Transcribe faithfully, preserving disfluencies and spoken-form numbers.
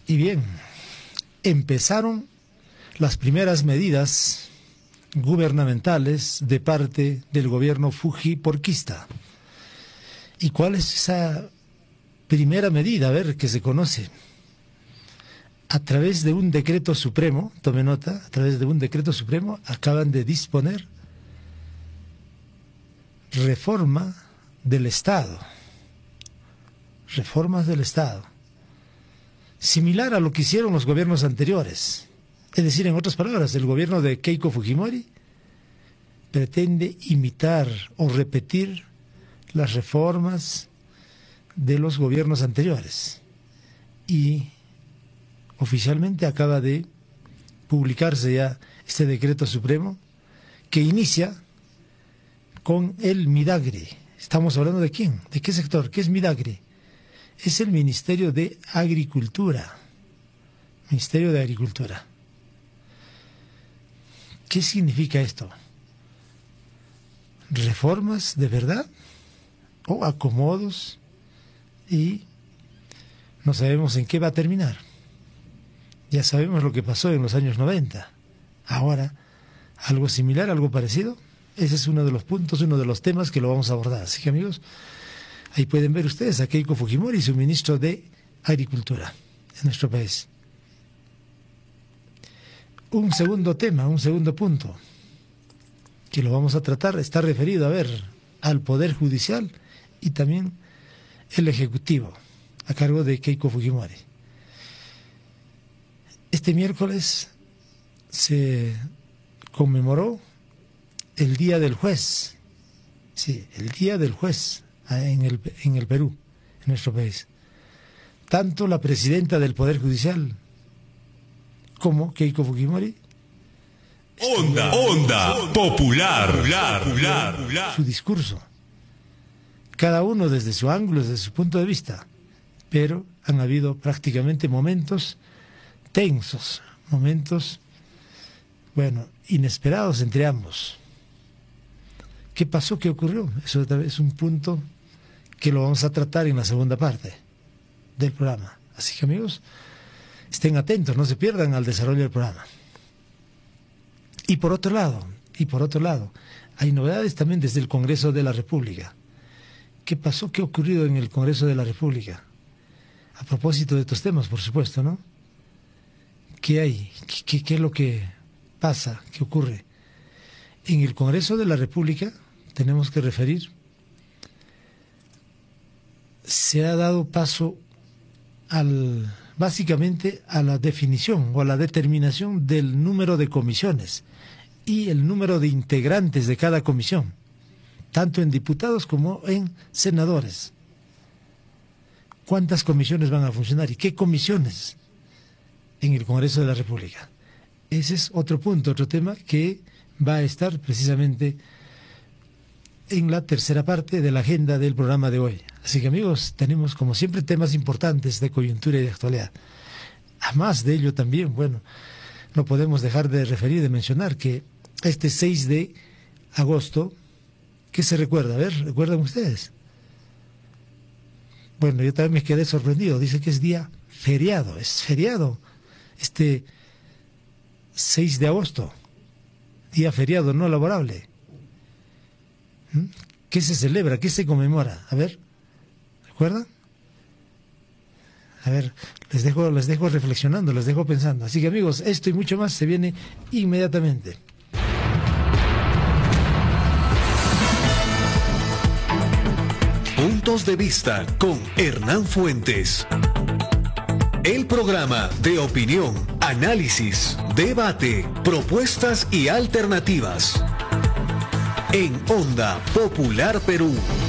Y bien, empezaron las primeras medidas gubernamentales de parte del gobierno fujiporquista. ¿Y cuál es esa primera medida, a ver, que se conoce? A través de un decreto supremo, tome nota, a través de un decreto supremo acaban de disponer reforma del Estado. Reformas del Estado. Similar a lo que hicieron los gobiernos anteriores. Es decir, en otras palabras, el gobierno de Keiko Fujimori pretende imitar o repetir las reformas de los gobiernos anteriores. Y oficialmente acaba de publicarse ya este decreto supremo que inicia con el Midagre. ¿Estamos hablando de quién? ¿De qué sector? ¿Qué es Midagre? Es el Ministerio de Agricultura. Ministerio de Agricultura. ¿Qué significa esto? ¿Reformas de verdad? ¿O acomodos? Y no sabemos en qué va a terminar. Ya sabemos lo que pasó en los años noventa. Ahora, algo similar, algo parecido. Ese es uno de los puntos, uno de los temas que lo vamos a abordar. Así que, amigos, ahí pueden ver ustedes a Keiko Fujimori, su ministro de Agricultura en nuestro país. Un segundo tema, un segundo punto, que lo vamos a tratar, está referido, a ver, al Poder Judicial y también el Ejecutivo, a cargo de Keiko Fujimori. Este miércoles se conmemoró el Día del Juez, sí, el Día del Juez en el, en el Perú, en nuestro país. Tanto la presidenta del Poder Judicial como Keiko Fujimori. Onda, onda, popular, popular, popular, popular. Su discurso. Cada uno desde su ángulo, desde su punto de vista. Pero han habido prácticamente momentos tensos, momentos, bueno, inesperados entre ambos. ¿Qué pasó? ¿Qué ocurrió? Eso es un punto que lo vamos a tratar en la segunda parte del programa. Así que, amigos, estén atentos, no se pierdan al desarrollo del programa. Y por otro lado, y por otro lado, hay novedades también desde el Congreso de la República. ¿Qué pasó? ¿Qué ha ocurrido en el Congreso de la República? A propósito de estos temas, por supuesto, ¿no? ¿Qué hay? ¿Qué, qué, qué es lo que pasa? ¿Qué ocurre? En el Congreso de la República, tenemos que referir, se ha dado paso al, básicamente a la definición o a la determinación del número de comisiones y el número de integrantes de cada comisión, tanto en diputados como en senadores. ¿Cuántas comisiones van a funcionar y qué comisiones en el Congreso de la República? Ese es otro punto, otro tema que va a estar precisamente en la tercera parte de la agenda del programa de hoy. Así que, amigos, tenemos como siempre temas importantes de coyuntura y de actualidad. Además de ello también, bueno, no podemos dejar de referir, de mencionar que este seis de agosto, ¿qué se recuerda? A ver, ¿recuerdan ustedes? Bueno, yo también me quedé sorprendido, dice que es día feriado, es feriado, este seis de agosto, día feriado no laborable. ¿Mm? ¿Qué se celebra? ¿Qué se conmemora? A ver, ¿recuerdan? A ver, les dejo, les dejo reflexionando, les dejo pensando. Así que, amigos, esto y mucho más se viene inmediatamente. Puntos de vista con Hernán Fuentes. El programa de opinión, análisis, debate, propuestas y alternativas. En Onda Popular Perú.